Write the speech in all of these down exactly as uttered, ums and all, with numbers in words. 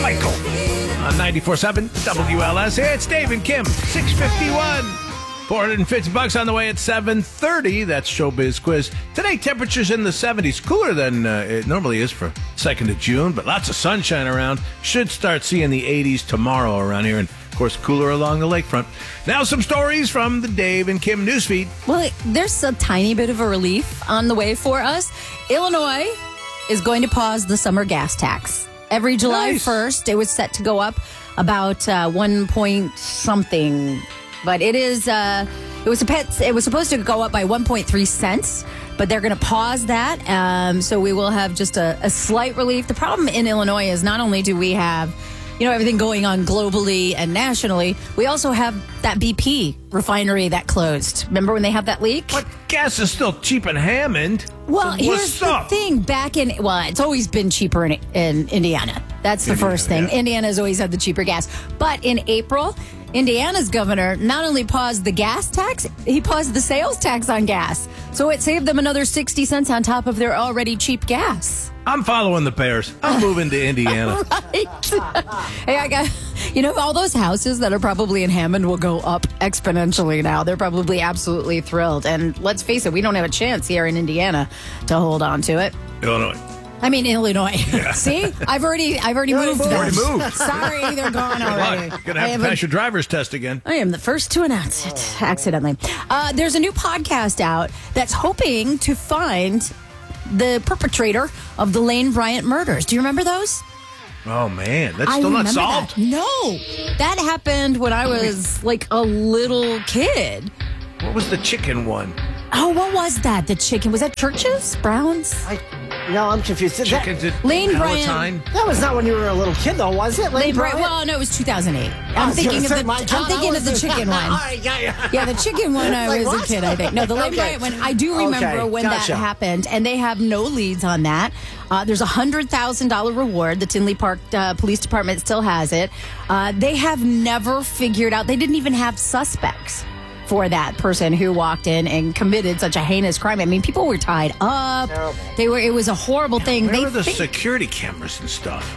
Michael. On ninety-four point seven W L S. Hey, it's Dave and Kim. six fifty-one. four hundred fifty bucks on the way at seven thirty. That's Showbiz Quiz. Today, temperatures in the seventies. Cooler than uh, it normally is for second of June, but lots of sunshine around. Should start seeing the eighties tomorrow around here. And, of course, cooler along the lakefront. Now some stories from the Dave and Kim newsfeed. Well, there's a tiny bit of a relief on the way for us. Illinois is going to pause the summer gas tax. Every July Nice. first, it was set to go up about uh, one point something. But it is, uh, it was a pet, it was supposed to go up by one point three cents, but they're going to pause that. Um, so we will have just a, a slight relief. The problem in Illinois is not only do we have, you know, everything going on globally and nationally, we also have that B P refinery that closed. Remember when they had that leak? But gas is still cheap in Hammond. Well, So here's what's the up? thing. Back in, well, it's always been cheaper in, in Indiana. That's the Indiana, first thing. yeah. Indiana's always had the cheaper gas. But in April, Indiana's governor not only paused the gas tax, he paused the sales tax on gas. So it saved them another sixty cents on top of their already cheap gas. I'm following the Bears. I'm moving to Indiana. Right. Hey, I got, you know, all those houses that are probably in Hammond will go up exponentially now. They're probably absolutely thrilled. And let's face it, we don't have a chance here in Indiana to hold on to it. Illinois. I mean, Illinois. See, I've already, I've already moved them. already moved. Sorry, they're gone already. Look, gonna I have to have pass a- your driver's test again. I am the first to announce it accidentally. Uh, there's a new podcast out that's hoping to find the perpetrator of the Lane Bryant murders. Do you remember those? Oh, man. That's I still not remember solved? that. No, that happened when I was like a little kid. What was the chicken one? Oh, what was that? The chicken? Was that Church's? Browns? I, no, I'm confused. That, Chicken did Lane Palatine? that was not when you were a little kid, though, was it? Lane Bryant. Bryant? Well, no, it was two thousand eight. I I'm was thinking gonna of say, the. my God, I'm thinking I of the was- chicken All one. right, yeah, yeah. Yeah, the chicken one I Like, was what? a kid, I think. No, the Lane Okay. Bryant one, I do remember Okay, when gotcha. that happened, and they have no leads on that. Uh, there's a one hundred thousand dollars reward. The Tinley Park uh, Police Department still has it. Uh, they have never figured out, they didn't even have suspects for that person who walked in and committed such a heinous crime. I mean, people were tied up. Terrible. They were. It was a horrible thing. Where They are the think- security cameras and stuff?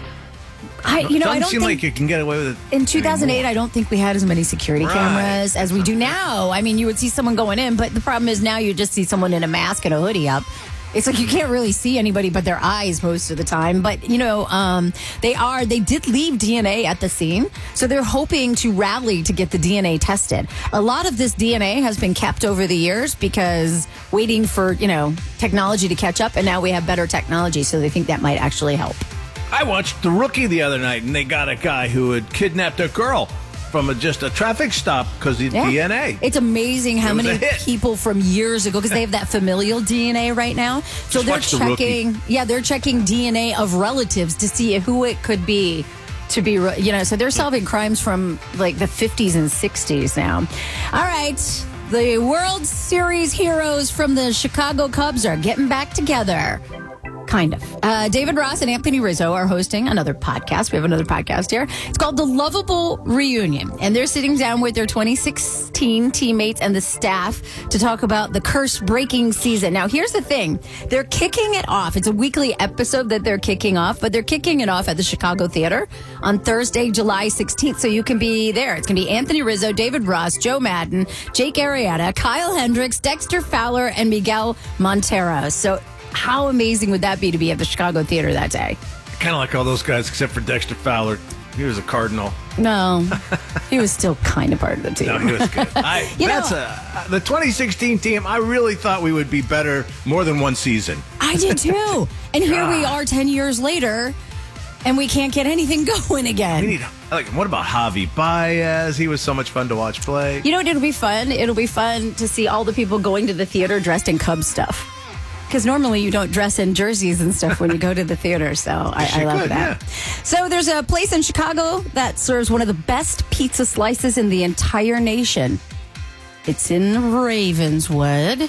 I, you know, Doesn't I don't seem think like you can get away with it in two thousand eight, anymore. I don't think we had as many security Right. cameras as we do now. I mean, you would see someone going in, but the problem is now you just see someone in a mask and a hoodie up. It's like you can't really see anybody but their eyes most of the time. But, you know, um, they are, they did leave D N A at the scene. So they're hoping to rally to get the D N A tested. A lot of this D N A has been kept over the years because waiting for, you know, technology to catch up. And now we have better technology. So they think that might actually help. I watched The Rookie the other night, and they got a guy who had kidnapped a girl from a, just a traffic stop because of Yeah. D N A. It's amazing how It was many a hit. people from years ago, because they have that familial D N A right now. So Just they're watch The Rookie. checking, yeah, they're checking D N A of relatives to see who it could be. To be, re- you know, so they're solving crimes from like the fifties and sixties now. All right. The World Series heroes from the Chicago Cubs are getting back together. Kind of. Uh, David Ross and Anthony Rizzo are hosting another podcast. We have another podcast here. It's called The Lovable Reunion. And they're sitting down with their twenty sixteen teammates and the staff to talk about the curse-breaking season. Now, here's the thing. They're kicking it off. It's a weekly episode that they're kicking off, but they're kicking it off at the Chicago Theater on Thursday, July sixteenth. So you can be there. It's going to be Anthony Rizzo, David Ross, Joe Madden, Jake Arrieta, Kyle Hendricks, Dexter Fowler, and Miguel Montero. So how amazing would that be to be at the Chicago Theater that day? Kind of like all those guys, except for Dexter Fowler. He was a Cardinal. No, he was still kind of part of the team. No, he was good. I, You that's know- a, the twenty sixteen team, I really thought we would be better more than one season. I did too. And here we God. are ten years later, and we can't get anything going again. We need, like, what about Javi Baez? He was so much fun to watch play. You know what? It'll be fun. It'll be fun to see all the people going to the theater dressed in Cubs stuff. Because normally you don't dress in jerseys and stuff when you go to the theater. So I, Yes, you I love could, that. So there's a place in Chicago that serves one of the best pizza slices in the entire nation. It's in Ravenswood.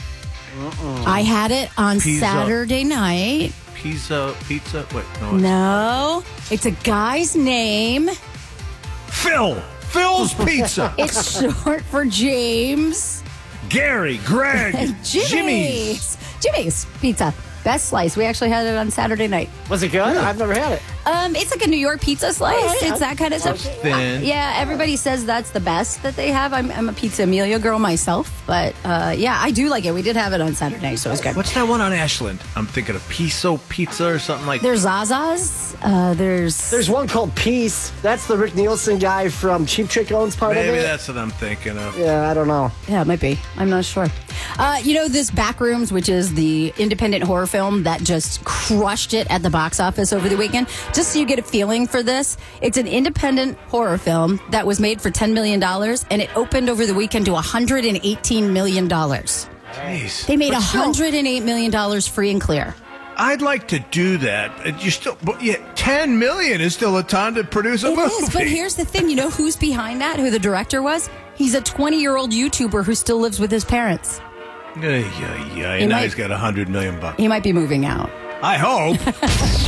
Uh-uh. I had it on Pizza. Saturday night. Pizza, pizza, wait, no. it's- No, it's a guy's name. Phil. Phil's Pizza. It's short for James. Gary, Greg, Jimmy's. Jimmy's. Jimmy's Pizza. Best slice. We actually had it on Saturday night. Was it good? I've never had it. Um, it's like a New York pizza slice. Oh, yeah. It's that kind of stuff. Thin. Uh, yeah, everybody says that's the best that they have. I'm, I'm a Pizza Amelia girl myself, but uh, yeah, I do like it. We did have it on Saturday, so it was good. What's that one on Ashland? I'm thinking of Piso Pizza or something like that. There's Zaza's. Uh, there's There's one called Peace. That's the Rick Nielsen guy from Cheap Trick owns part Maybe of it. that's what I'm thinking of. Yeah, I don't know. Yeah, it might be. I'm not sure. Uh, you know, this Backrooms, which is the independent horror film that just crushed it at the box office over the weekend. Just so you get a feeling for this, it's an independent horror film that was made for ten million dollars, and it opened over the weekend to one hundred eighteen million dollars. Jeez. They made But one still- hundred eight million dollars free and clear. I'd like to do that. Uh, You still, but yeah, ten million is still a ton to produce a It movie. is, but here's the thing. You know who's behind that? Who the director was? He's a twenty-year-old YouTuber who still lives with his parents. Yeah, yeah, yeah. He Now might- he's got a hundred million bucks. He might be moving out. I hope.